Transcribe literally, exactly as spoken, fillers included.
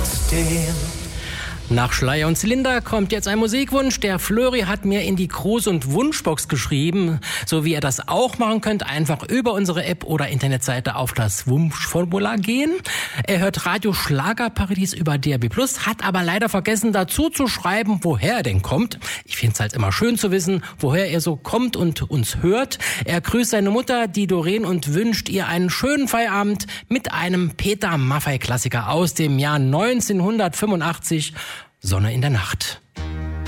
trotzdem. Nach Schleier und Zylinder kommt jetzt ein Musikwunsch. Der Flöri hat mir in die Gruß- und Wunschbox geschrieben. So wie ihr das auch machen könnt, einfach über unsere App oder Internetseite auf das Wunschformular gehen. Er hört Radio Schlagerparadies über D R B Plus, hat aber leider vergessen dazu zu schreiben, woher er denn kommt. Ich finde es halt immer schön zu wissen, woher er so kommt und uns hört. Er grüßt seine Mutter, die Doreen, und wünscht ihr einen schönen Feierabend mit einem Peter Maffay-Klassiker aus dem Jahr neunzehnhundertfünfundachtzig. Sonne in der Nacht.